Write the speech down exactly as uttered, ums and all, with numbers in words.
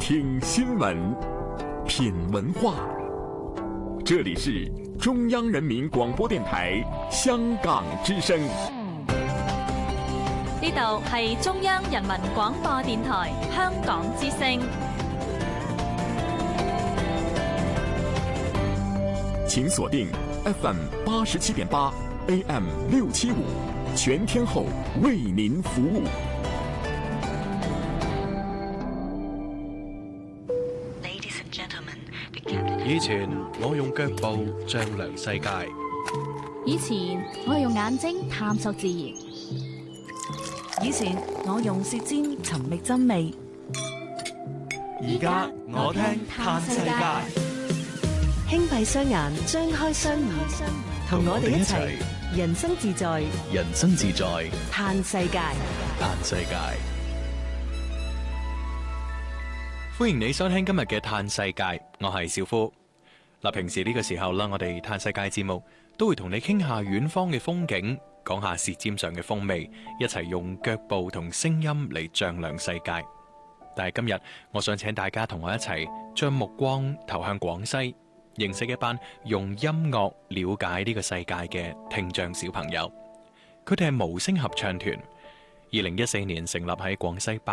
听新闻，品文化。这里是中央人民广播电台香港之声。 呢度係中央人民廣播電台香港之聲。 請鎖定 F M 八十七點八 A M 六七五，全天候為您服務。 以前我用腳步丈量世界， 以前我係用眼睛探索自然， 以前我用舌尖尋覓真味， 而家我聽嘆世界。 輕閉雙眼，張開雙耳，同我哋一齊人生自在， 人生自在嘆世界， 嘆世界。歡迎你收聽今日嘅嘆世界，我係小夫。嗱，平時呢個時候啦，我哋嘆世界節目都會同你傾下遠方嘅風景，講下舌尖上嘅風味，一齊用腳步同聲音嚟丈量世界。但係今日，我想請大家同我一齊將目光投向廣西，認識一班用音樂了解呢個世界嘅聽障小朋友。佢哋係無聲合唱團，二零一四年成立喺廣西巴